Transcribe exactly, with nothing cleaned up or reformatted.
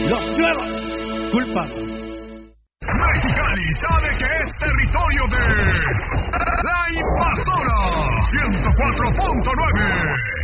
Los lluevas. Culpa. Mexicali sabe que es territorio de La Invasora ciento cuatro punto nueve.